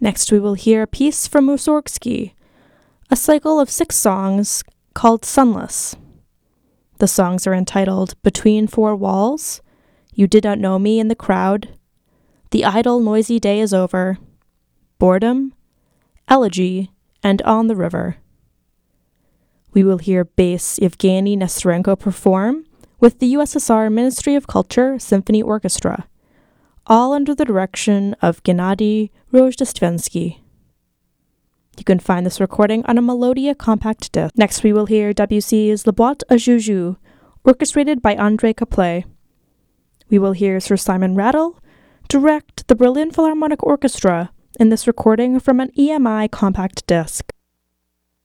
Next we will hear a piece from Mussorgsky, a cycle of 6 songs called Sunless. The songs are entitled Between Four Walls, You Did Not Know Me in the Crowd, The Idle Noisy Day is Over, Boredom, Elegy, and On the River. We will hear bass Yevgeny Nesterenko perform with the USSR Ministry of Culture Symphony Orchestra, all under the direction of Gennady Rojdestvensky. You can find this recording on a Melodia compact disc. Next we will hear Debussy's La Boîte à Joujoux, orchestrated by André Caplet. We will hear Sir Simon Rattle direct the Berlin Philharmonic Orchestra in this recording from an EMI compact disc.